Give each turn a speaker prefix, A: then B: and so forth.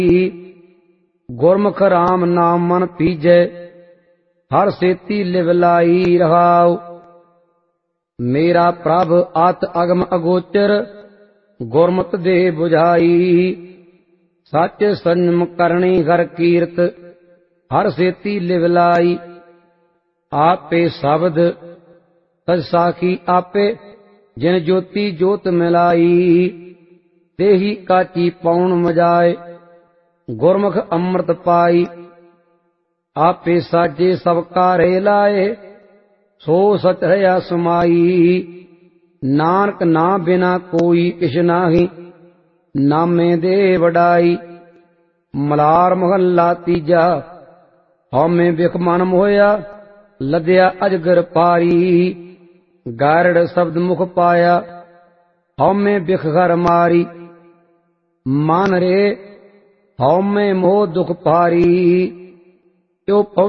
A: ਗੁਰਮੁਖ ਰਾਮ ਨਾਮ ਮਨ ਪੀਜੈ, ਹਰ ਸੇਤੀ ਲਿਵ ਲਾਈ ਰਹਾਉ। ਮੇਰਾ ਪ੍ਰਭ ਆਤ ਅਗਮ ਅਗੋਚਰ, ਗੁਰਮਤਿ ਦੇ 부ਝਾਈ। ਸੱਚ ਸੰਜਮ ਕਰਨੀ ਹਰ ਕੀਰਤ, ਹਰ ਸੇਤੀ ਲਿਵ ਲਾਈ। ਆਪੇ ਸ਼ਬਦ ਤਜ ਸਾਖੀ ਆਪੇ, ਜਿਨ ਜੋਤੀ ਜੋਤ ਮਿਲਾਈ। ਤੇਹੀ ਕਾਚੀ ਪਉਣ ਮਜਾਏ, ਗੁਰਮੁਖ ਅੰਮ੍ਰਿਤ ਪਾਈ। ਆਪੇ ਸਾਜੇ ਸਭ ਕਾਰੇ ਲਾਏ, ਸੋ ਸਚ ਰਹਾ ਸਮਾਈ। ਨਾਨਕ ਨਾ ਬਿਨਾ ਕੋਈ ਕਿਛ ਨਾਹੀ, ਨਾਮੇ ਦੇ ਵਡਾਈ। ਮਲਾਰ ਮਹੱਲਾ ਤੀਜਾ। ਹਉਮੈ ਬਿਖ ਮਨ ਮੋਹਿਆ, ਲੱਦਿਆ ਅਜਗਰ ਪਾਰੀ। ਗਾਰੜ ਸ਼ਬਦ ਮੁਖ ਪਾਇਆ, ਹਉਮੈ ਬਿਖ ਘਰ ਮਾਰੀ। ਮਨ ਰੇ ਹਉਮੈ ਮੋਹ ਦੁਖ ਭਾਰੀ, ਤਿਉ